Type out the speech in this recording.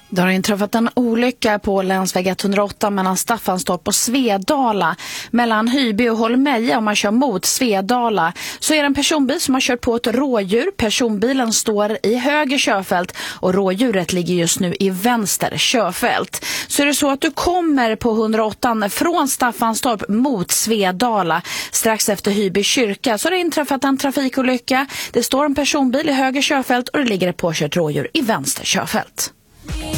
Det har inträffat en olycka på länsväg 108 mellan Staffanstorp och Svedala. Mellan Hyby och Holmeja, om man kör mot Svedala, så är det en personbil som har kört på ett rådjur. Personbilen står i höger körfält och rådjuret ligger just nu i vänster körfält. Så är det så att du kommer på 108 från Staffanstorp mot Svedala strax efter Hyby kyrka, så har det inträffat en trafikolycka. Det står en personbil i höger körfält och det ligger ett påkört rådjur i vänster körfält.